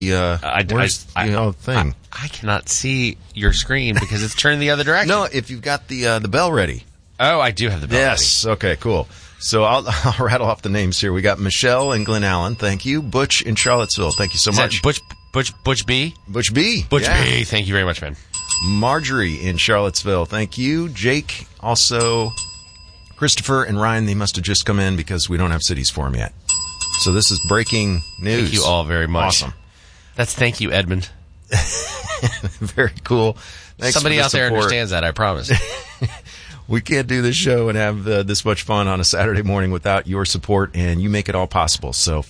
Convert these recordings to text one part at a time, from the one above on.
where's the thing? I cannot see your screen because it's turned the other direction. No, if you've got the bell ready. Oh, I do have the bell ready. Yes. Okay, cool. So I'll rattle off the names here. We got Michelle in Glen Allen. Thank you. Butch in Charlottesville. Thank you so much. Butch B? Butch B. Butch B. Thank you very much, man. Marjorie in Charlottesville. Thank you. Jake, also Christopher and Ryan. They must have just come in because we don't have cities for them yet. So this is breaking news. Thank you all very much. Awesome. That's thank you, Edmund. Very cool. Thanks. Somebody out there understands that, I promise. We can't do this show and have this much fun on a Saturday morning without your support, and you make it all possible. So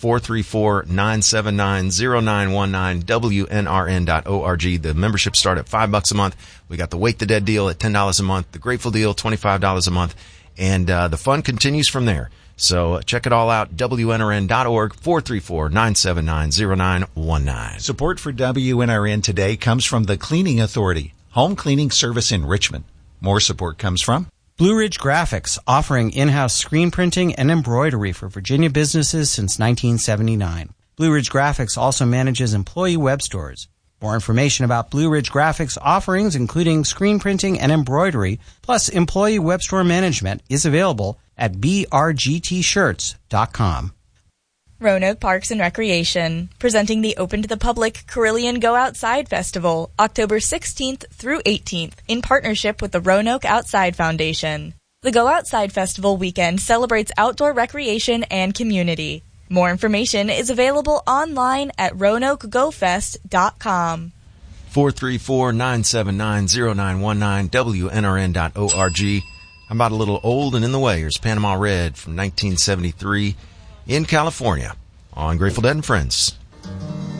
434-979-0919, WNRN.org. The memberships start at $5 a month. We got the Wake the Dead deal at $10 a month, the Grateful deal, $25 a month, and the fun continues from there. So check it all out, WNRN.org, 434-979-0919. Support for WNRN today comes from the Cleaning Authority, home cleaning service in Richmond. More support comes from Blue Ridge Graphics, offering in-house screen printing and embroidery for Virginia businesses since 1979. Blue Ridge Graphics also manages employee web stores. More information about Blue Ridge Graphics offerings, including screen printing and embroidery, plus employee web store management, is available at brgtshirts.com. Roanoke Parks and Recreation, presenting the open to the public Carillion Go Outside Festival, October 16th through 18th, in partnership with the Roanoke Outside Foundation. The Go Outside Festival weekend celebrates outdoor recreation and community. More information is available online at RoanokeGoFest.com. 434-979-0919, WNRN.org. I'm about a little old and in the way. Here's Panama Red from 1973 in California on Grateful Dead and Friends.